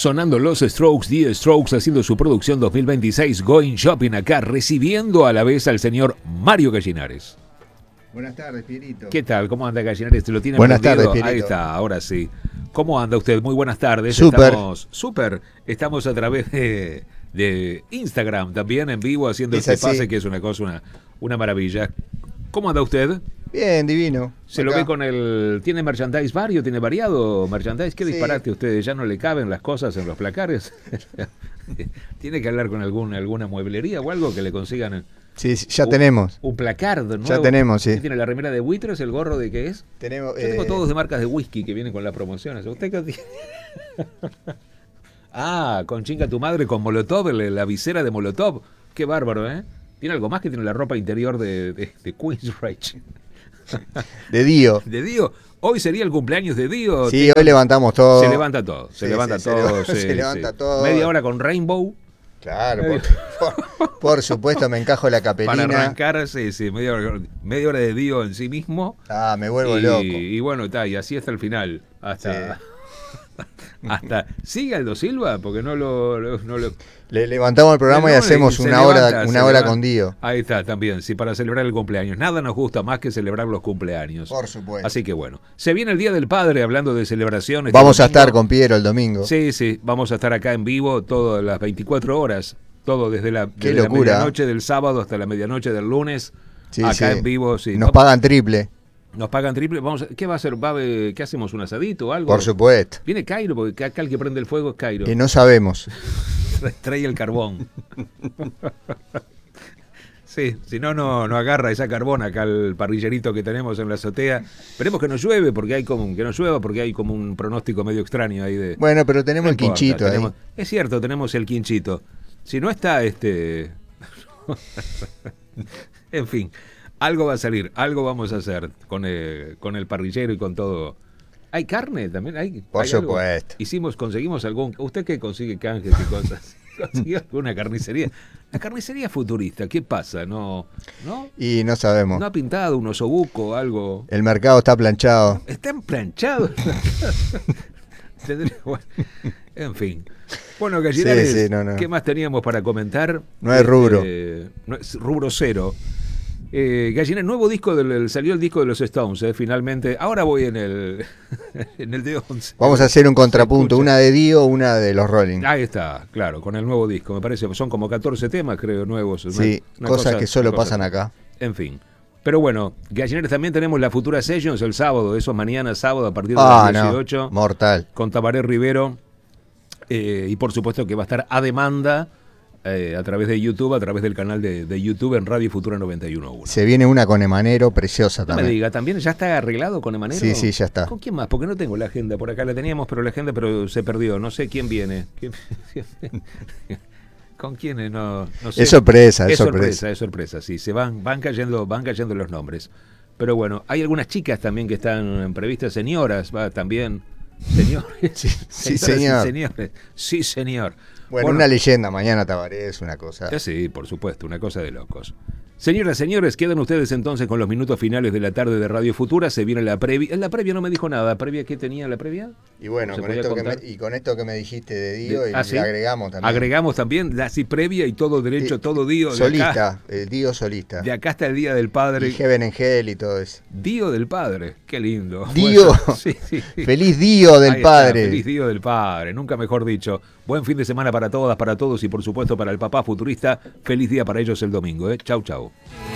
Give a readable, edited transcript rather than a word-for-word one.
Sonando los Strokes, The Strokes haciendo su producción 2026 Going Shopping acá, recibiendo a la vez al señor Mario Gallinares. Buenas tardes, Pierito. ¿Qué tal? ¿Cómo anda Gallinares? ¿Te lo tiene Buenas prendido? tardes, Pierito. Ahí está, ahora sí. ¿Cómo anda usted? Muy buenas tardes. Súper. Estamos a través de Instagram también en vivo haciendo Es este así. pase que es una cosa, una maravilla. ¿Cómo anda usted? Bien, divino. Se lo ve con el... ¿Tiene merchandise tiene variado merchandise? ¿Qué Sí. disparate ustedes? ¿Ya no le caben las cosas en los placares? ¿Tiene que hablar con alguna mueblería o algo que le consigan? Sí, ya tenemos. Un placard nuevo. Ya tenemos, sí. ¿Qué tiene la remera de buitres? ¿El gorro de qué es? Tenemos, Yo tengo todos de marcas de whisky que vienen con las promociones. ¿Usted qué tiene? Con Chinga tu madre, con Molotov, la visera de Molotov. Qué bárbaro, ¿eh? Tiene algo más que tiene la ropa interior de Queensrÿche. de Dio. De Dio. Hoy sería el cumpleaños de Dio. Sí, hoy levantamos todo. Se levanta todo. Se Sí, levanta sí, todo. se levanta todo. Media hora con Rainbow. Claro, por supuesto, me encajo la capelina. Para arrancar, sí, media hora de Dio en sí mismo. Me vuelvo loco. Y bueno, y así hasta el final. Hasta. Sí. Hasta sigue Aldo Silva, porque no lo Le levantamos el programa y hacemos una hora con Dio. Ahí está, también, sí, para celebrar el cumpleaños. Nada nos gusta más que celebrar los cumpleaños. Por supuesto. Así que bueno, se viene el Día del Padre, hablando de celebraciones. Vamos a estar con Piero el domingo. Sí, vamos a estar acá en vivo todas las 24 horas, todo desde la medianoche del sábado hasta la medianoche del lunes. Sí, acá en vivo, sí. Nos pagan triple. Nos pagan triple. ¿Qué va a hacer? ¿Qué hacemos? ¿Un asadito o algo? Por supuesto. Viene Cairo, porque acá el que prende el fuego es Cairo. No sabemos. Trae el carbón. Sí, si no agarra esa carbón acá el parrillerito que tenemos en la azotea. Esperemos que no llueve, porque hay como un pronóstico medio extraño ahí de. Bueno, pero tenemos el quinchito ahí. Es cierto, tenemos el quinchito. Si no está En fin. Algo va a salir, algo vamos a hacer con el parrillero y con todo. ¿Hay carne también? Por ¿hay supuesto. algo? Conseguimos algún... ¿Usted qué consigue canje? ¿Qué cosas? ¿Consiguió alguna carnicería? La carnicería futurista, ¿qué pasa? ¿No? Y no sabemos. ¿No ha pintado un osobuco o algo? El mercado está planchado. ¿Están planchados? En fin. Bueno, Gallinares, no. ¿Qué más teníamos para comentar? No hay rubro. No es rubro cero. Gallinares, nuevo disco, salió el disco de los Stones, finalmente. Ahora voy en el de 11. Vamos a hacer un contrapunto, una de Dio, una de los Rolling. Ahí está, claro, con el nuevo disco. Me parece, son como 14 temas, creo, nuevos. Sí, cosas que solo pasan acá. En fin. Pero bueno, Gallinares, también tenemos la Futura Sessions el sábado, eso mañana sábado a partir de las 18. No, mortal. Con Tabaré Rivero. Y por supuesto que va a estar a demanda a través de YouTube, a través del canal de YouTube en Radio Futura 91.1. Se viene una con Emanero preciosa también. No me diga, ¿también ya está arreglado con Emanero? Sí, ya está. ¿Con quién más? Porque no tengo la agenda. Por acá la teníamos, pero se perdió. No sé quién viene. ¿Con quiénes? No sé. Es sorpresa. Es sorpresa, sí. Van cayendo los nombres. Pero bueno, hay algunas chicas también que están previstas, señoras, también. Señores. Sí, señor. Señores. Sí, señor. Bueno, una leyenda, mañana Tabaré es una cosa. Sí, por supuesto, una cosa de locos. Señoras, señores, quedan ustedes entonces con los minutos finales de la tarde de Radio Futura. Se viene la previa. En la previa no me dijo nada. ¿Previa qué tenía la previa? Y bueno, con esto que me dijiste de Dio, ¿sí? le agregamos también. Agregamos también la previa y todo derecho, todo Dio. Solista, Dio solista. De acá hasta el Día del Padre. Y Heaven Angel y todo eso. Dio del Padre, qué lindo. Dio. Bueno, sí. Feliz Dio del Padre. Feliz Dio del Padre, nunca mejor dicho. Buen fin de semana para todas, para todos y por supuesto para el papá futurista. Feliz día para ellos el domingo. Chau, chau.